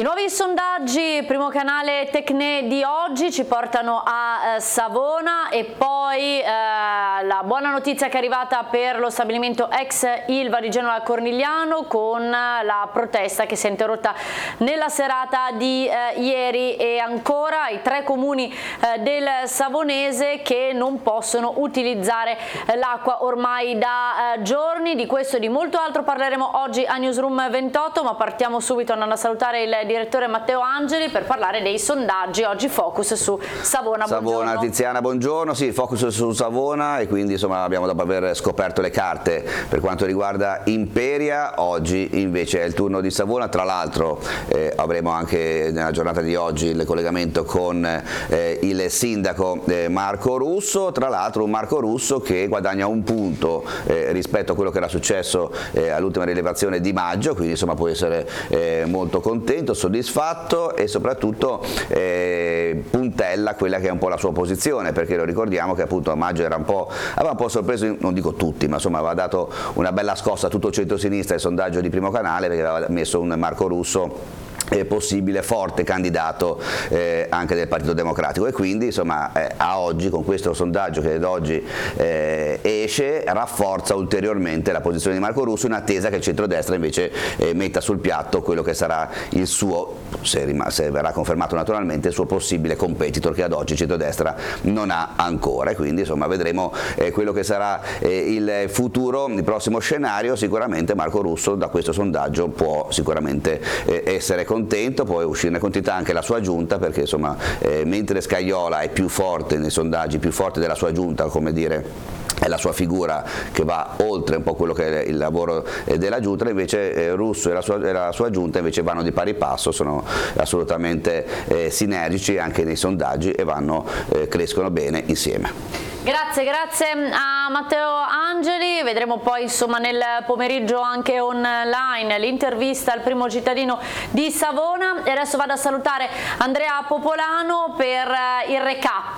I nuovi sondaggi, primo canale Tecne di oggi, ci portano a Savona e poi la buona notizia che è arrivata per lo stabilimento ex Ilva di Genova Cornigliano, con la protesta che si è interrotta nella serata di ieri, e ancora i 3 comuni del Savonese che non possono utilizzare l'acqua ormai da giorni. Di questo e di molto altro parleremo oggi a Newsroom 28, ma partiamo subito andando a salutare il direttore Matteo Angeli per parlare dei sondaggi. Oggi focus su Savona. Savona, Tiziana, buongiorno. Sì, focus su Savona, e quindi insomma abbiamo, dopo aver scoperto le carte per quanto riguarda Imperia, oggi invece è il turno di Savona. Tra l'altro avremo anche nella giornata di oggi il collegamento con il sindaco Marco Russo, tra l'altro un Marco Russo che guadagna un punto rispetto a quello che era successo all'ultima rilevazione di maggio, quindi insomma può essere molto contento, soddisfatto, e soprattutto puntella quella che è un po' la sua posizione, perché lo ricordiamo che appunto a maggio aveva un po' sorpreso, non dico tutti, ma insomma aveva dato una bella scossa a tutto il centro-sinistra il sondaggio di primo canale, perché aveva messo un Marco Russo possibile forte candidato anche del Partito Democratico, e quindi insomma a oggi, con questo sondaggio che ad oggi esce, rafforza ulteriormente la posizione di Marco Russo, in attesa che il centrodestra invece metta sul piatto quello che sarà il suo, se verrà confermato naturalmente, il suo possibile competitor, che ad oggi il centrodestra non ha ancora, e quindi insomma vedremo quello che sarà il futuro, il prossimo scenario. Sicuramente Marco Russo da questo sondaggio può sicuramente essere contento, può uscirne contenta anche la sua giunta, perché insomma mentre Scajola è più forte nei sondaggi, più forte della sua giunta, come dire, è la sua figura che va oltre un po' quello che è il lavoro della giunta, invece Russo e la sua giunta invece vanno di pari passo, sono assolutamente sinergici anche nei sondaggi e crescono bene insieme. Grazie a Matteo Angeli. Vedremo poi insomma nel pomeriggio anche online l'intervista al primo cittadino di Savona, e adesso vado a salutare Andrea Popolano per il recap